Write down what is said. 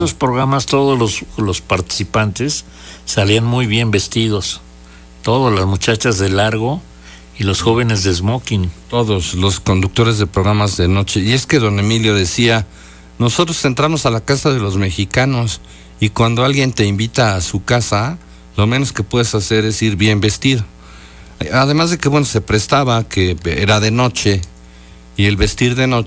Los programas, todos los participantes salían muy bien vestidos. Todas las muchachas de largo y los jóvenes de smoking. Todos los conductores de programas de noche. Y es que don Emilio decía, nosotros entramos a la casa de los mexicanos y cuando alguien te invita a su casa, lo menos que puedes hacer es ir bien vestido. Además de que, bueno, se prestaba que era de noche y el vestir de noche